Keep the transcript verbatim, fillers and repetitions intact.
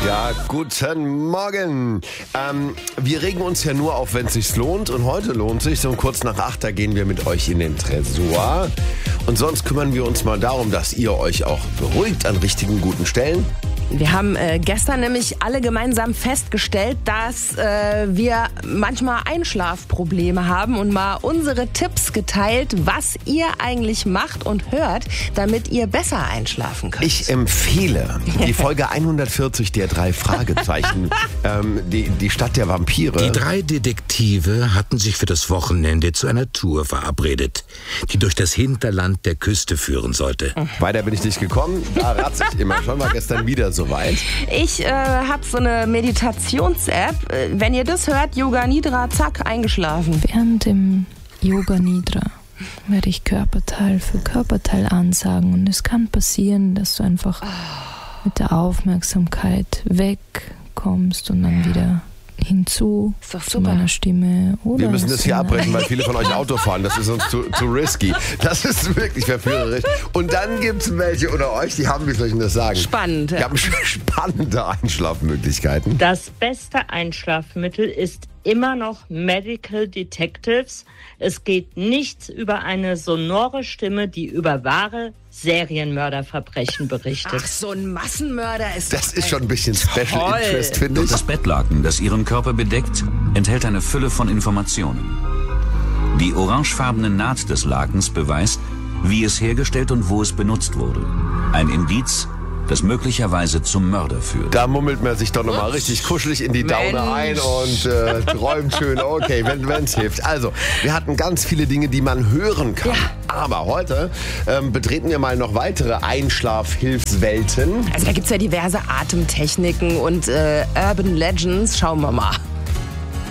Ja, guten Morgen. Ähm, wir regen uns ja nur auf, wenn es sich lohnt. Und heute lohnt sich. So um kurz nach acht, da gehen wir mit euch in den Tresor. Und sonst kümmern wir uns mal darum, dass ihr euch auch beruhigt an richtigen, guten Stellen. Wir haben äh, gestern nämlich alle gemeinsam festgestellt, dass äh, wir manchmal Einschlafprobleme haben und mal unsere Tipps geteilt, was ihr eigentlich macht und hört, damit ihr besser einschlafen könnt. Ich empfehle die Folge hundertvierzig der drei Fragezeichen, ähm, die, die Stadt der Vampire. Die drei Detektive hatten sich für das Wochenende zu einer Tour verabredet, die durch das Hinterland der Küste führen sollte. Weiter bin ich nicht gekommen, da ratze ich immer schon, war gestern wieder soweit. Ich äh, habe so eine Meditations-App. Wenn ihr das hört, Yoga Nidra, zack, eingeschlafen. Während dem Yoga Nidra werde ich Körperteil für Körperteil ansagen. Und es kann passieren, dass du einfach mit der Aufmerksamkeit wegkommst und dann wieder hinzu zu meiner Stimme. Oder wir müssen das hier abbrechen, weil viele von euch Auto fahren. Das ist uns zu, zu risky. Das ist wirklich verführerisch. Und dann gibt es welche unter euch, die haben, wie soll ich denn das sagen? Spannend. Die haben spannende Einschlafmöglichkeiten. Das beste Einschlafmittel ist immer noch Medical Detectives. Es geht nichts über eine sonore Stimme, die über wahre Serienmörderverbrechen berichtet. Ach, so ein Massenmörder ist Das ist schon ein bisschen Special Toll. Interest, finde ich. Das Bettlaken, das ihren Körper bedeckt, enthält eine Fülle von Informationen. Die orangefarbene Naht des Lakens beweist, wie es hergestellt und wo es benutzt wurde. Ein Indiz, das möglicherweise zum Mörder führt. Da mummelt man sich doch nochmal richtig kuschelig in die Daune ein und äh, träumt schön. Okay, wenn es hilft. Also, wir hatten ganz viele Dinge, die man hören kann. Ja. Aber heute ähm, betreten wir mal noch weitere Einschlafhilfswelten. Also da gibt es ja diverse Atemtechniken und äh, Urban Legends. Schauen wir mal.